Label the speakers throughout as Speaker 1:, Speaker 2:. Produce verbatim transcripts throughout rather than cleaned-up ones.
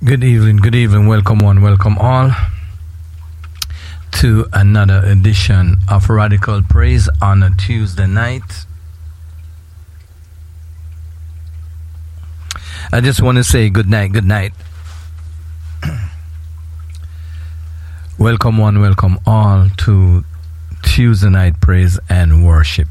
Speaker 1: Good evening, good evening. Welcome one, welcome all to another edition of Radical Praise on a Tuesday night. I just want to say good night, good night. Welcome one, welcome all to Tuesday night praise and worship.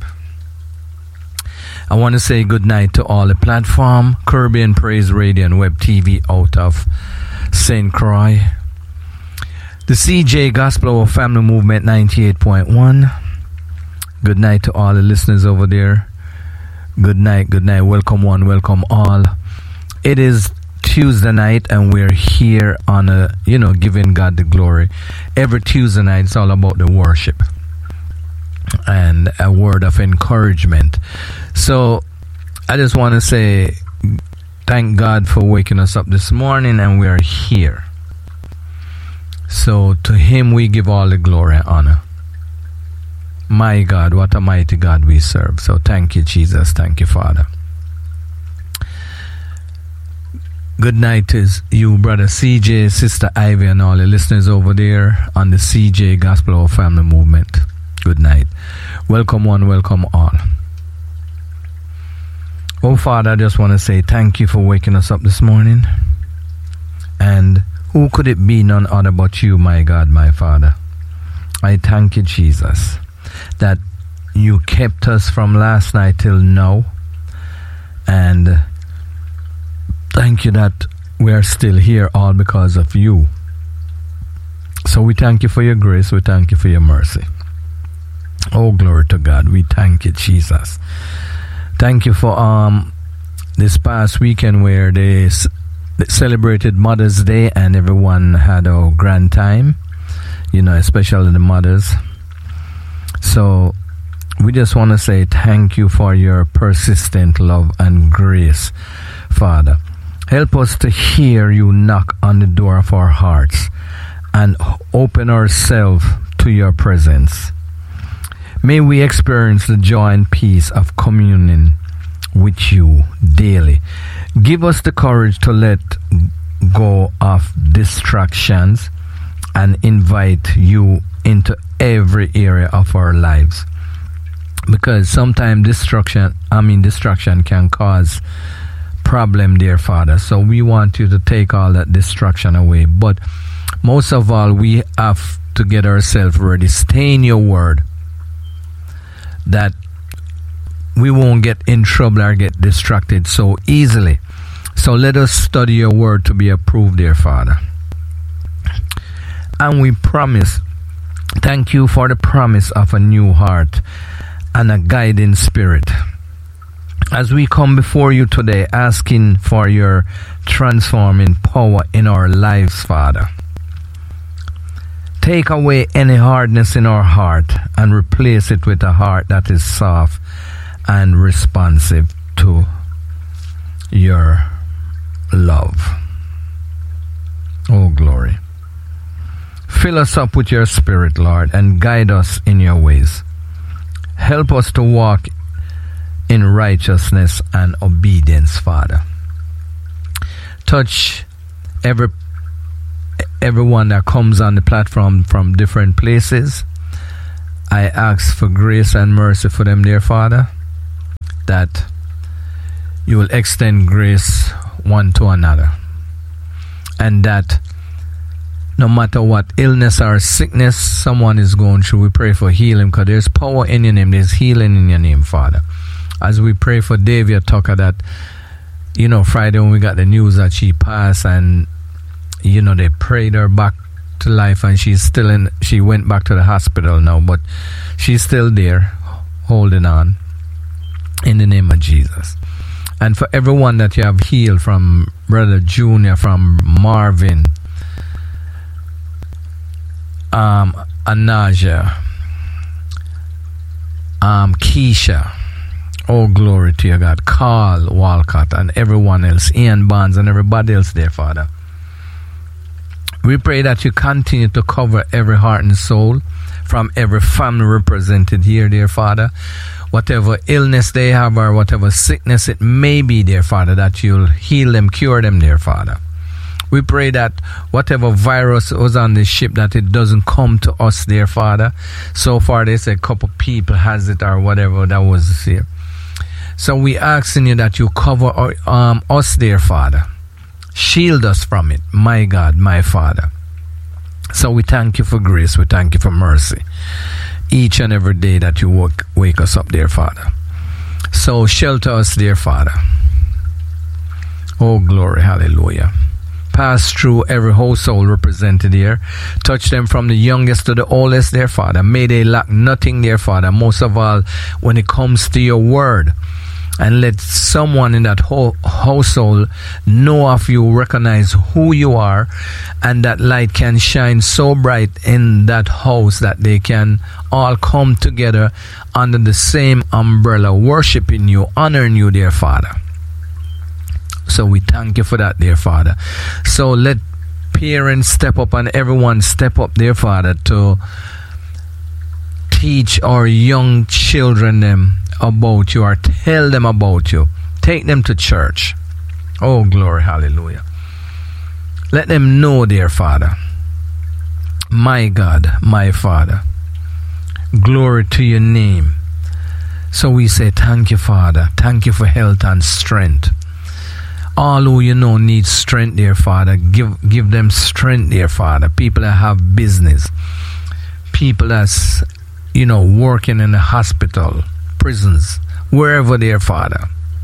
Speaker 1: I want to say good night to all the platform, Caribbean Praise Radio and Web T V out of Saint Croix. The C J Gospel of Family Movement ninety-eight point one. Good night to all the listeners over there. Good night, good night. Welcome one, welcome all. It is Tuesday night and we're here on a, you know, giving God the glory. Every Tuesday night it's all about the worship and a word of encouragement. So I just want to say thank God for waking us up this morning and we are here. So to him we give all the glory and honor. My God, what a mighty God we serve. So thank you, Jesus. Thank you, Father. Good night to you, Brother C J, Sister Ivy, and all the listeners over there on the C J Gospel of Family Movement. Good night. Welcome one, welcome all. Oh, Father, I just want to say thank you for waking us up this morning. And who could it be? None other but you, my God, my Father. I thank you, Jesus, that you kept us from last night till now. And thank you that we are still here all because of you. So we thank you for your grace. We thank you for your mercy. Oh, glory to God. We thank you, Jesus. Thank you for um this past weekend where they s- celebrated Mother's Day and everyone had a grand time, you know, especially the mothers. So we just want to say thank you for your persistent love and grace, Father. Help us to hear you knock on the door of our hearts and open ourselves to your presence. May we experience the joy and peace of communing with you daily. Give us the courage to let go of distractions and invite you into every area of our lives. Because sometimes distraction, I mean distraction can cause problem, dear Father. So we want you to take all that distraction away. But most of all, we have to get ourselves ready. Stay in your word, that we won't get in trouble or get distracted so easily. So let us study your word to be approved, dear Father. And we promise, thank you for the promise of a new heart and a guiding spirit. As we come before you today, asking for your transforming power in our lives, Father. Take away any hardness in our heart and replace it with a heart that is soft and responsive to your love. Oh, glory. Fill us up with your spirit, Lord, and guide us in your ways. Help us to walk in righteousness and obedience, Father. Touch every everyone that comes on the platform from different places. I ask for grace and mercy for them, dear Father, that you will extend grace one to another, and that no matter what illness or sickness someone is going through, we pray for healing, because there's power in your name, there's healing in your name, Father. As we pray for Davia Tucker, that, you know, Friday when we got the news that she passed, and you know, they prayed her back to life, and she's still in, she went back to the hospital now, but she's still there, holding on, in the name of Jesus. And for everyone that you have healed, from Brother Junior, from Marvin, um, Anaja, um, Keisha, oh, glory to your God, Carl Walcott, and everyone else, Ian Barnes, and everybody else there, Father. We pray that you continue to cover every heart and soul from every family represented here, dear Father. Whatever illness they have or whatever sickness it may be, dear Father, that you'll heal them, cure them, dear Father. We pray that whatever virus was on the ship, that it doesn't come to us, dear Father. So far, they say a couple people has it or whatever that was here. So we asking you that you cover our, um, us, dear Father. Shield us from it, my God, my Father. So we thank you for grace. We thank you for mercy. Each and every day that you wake, wake us up, dear Father. So shelter us, dear Father. Oh, glory, hallelujah. Pass through every household represented here. Touch them from the youngest to the oldest, dear Father. May they lack nothing, dear Father. Most of all, when it comes to your word. And let someone in that whole household know of you, recognize who you are, and that light can shine so bright in that house that they can all come together under the same umbrella, worshiping you, honoring you, dear Father. So we thank you for that, dear Father. So let parents step up and everyone step up, dear Father, to teach our young children them about you, or tell them about you. Take them to church. Oh, glory, hallelujah. Let them know, dear Father, my God, my Father, glory to your name. So we say thank you, Father. Thank you for health and strength. All who you know need strength, dear Father. Give give them strength, dear Father. People that have business, people that's, you know, working in the hospital, prisons, wherever, dear Father.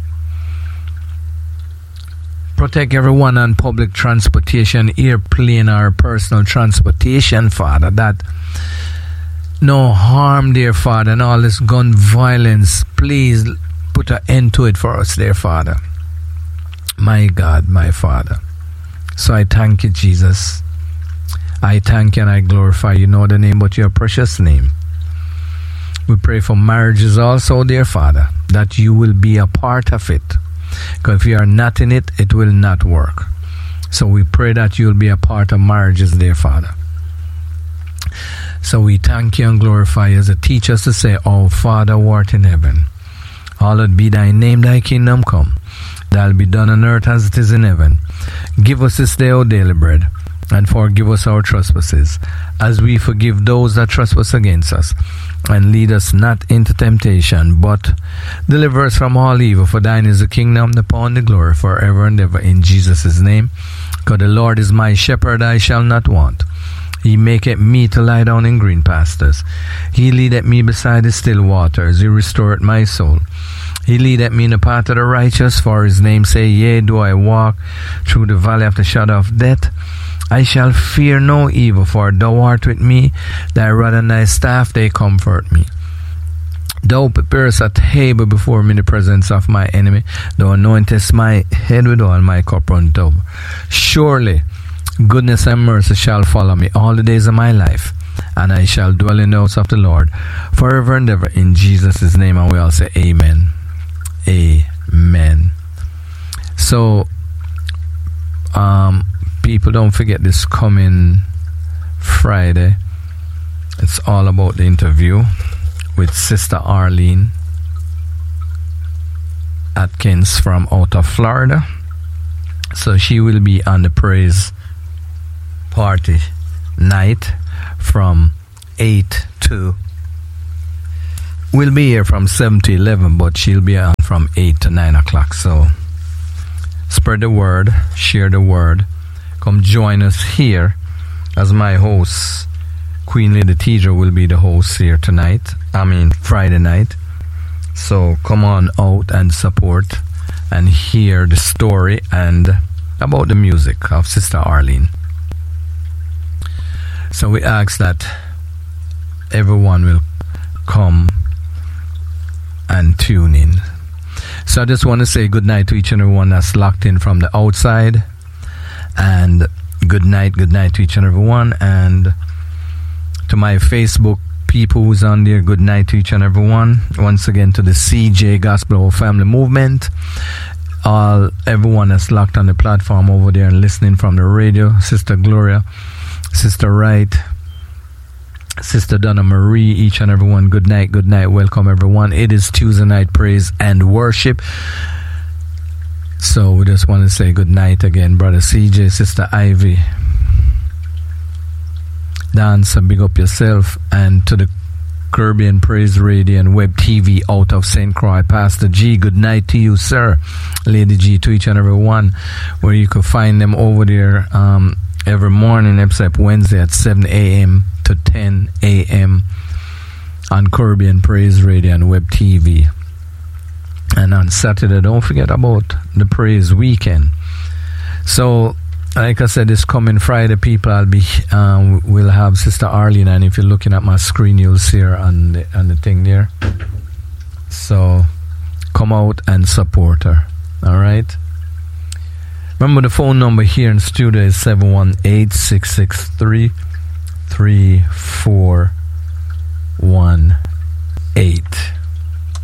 Speaker 1: Protect everyone on public transportation, airplane or personal transportation, Father, that no harm, dear Father, and all this gun violence, please put an end to it for us, dear Father. My God, my Father. So I thank you, Jesus. I thank you and I glorify you. Know the name but your precious name. We pray for marriages also, dear Father, that you will be a part of it. Because if you are not in it, it will not work. So we pray that you will be a part of marriages, dear Father. So we thank you and glorify you as a teach us to say, "Our Father who art in heaven, hallowed be thy name, thy kingdom come. Thy be done on earth as it is in heaven. Give us this day our daily bread, and forgive us our trespasses, as we forgive those that trespass against us. And lead us not into temptation, but deliver us from all evil. For thine is the kingdom, the power, and the glory, forever and ever. In Jesus' name. God, the Lord is my shepherd, I shall not want. He maketh me to lie down in green pastures. He leadeth me beside the still waters. He restoreth my soul. He leadeth me in the path of the righteous, for his name's sake. Yea, do I walk through the valley of the shadow of death, I shall fear no evil, for thou art with me. Thy rod and thy staff, they comfort me. Thou preparest a table before me in the presence of my enemy. Thou anointest my head with oil, my cup runneth over. Surely goodness and mercy shall follow me all the days of my life, and I shall dwell in the house of the Lord forever and ever. In Jesus' name, and we all say amen. Amen. So, um, people, don't forget this coming Friday. It's all about the interview with Sister Arlene Atkins from out of Florida. So she will be on the praise party night from eight to, we'll be here from seven to eleven, but she'll be on from eight to nine o'clock. So spread the word, share the word. Come join us here as my host, Queen Lady Teacher, will be the host here tonight. I mean Friday night. So come on out and support and hear the story and about the music of Sister Arlene. So we ask that everyone will come and tune in. So I just want to say good night to each and everyone that's locked in from the outside. And good night, good night to each and everyone. And to my Facebook people who's on there, good night to each and everyone. Once again to the C J Gospel Family Movement. All everyone that's locked on the platform over there and listening from the radio. Sister Gloria, Sister Wright, Sister Donna Marie, each and everyone, good night, good night. Welcome everyone. It is Tuesday night praise and worship. So we just want to say good night again, Brother C J, Sister Ivy. Dancer, big up yourself. And to the Caribbean Praise Radio and Web T V out of Saint Croix, Pastor G, good night to you, sir. Lady G, to each and every one, where you can find them over there um, every morning, except Wednesday at seven a.m. to ten a.m. on Caribbean Praise Radio and Web T V. And on Saturday, don't forget about the Praise Weekend. So, like I said, this coming Friday, people, I'll be, um, we'll have Sister Arlene, and if you're looking at my screen, you'll see her on the, on the thing there. So, come out and support her. All right? Remember, the phone number here in studio is seven one eight, six six three, three four one eight.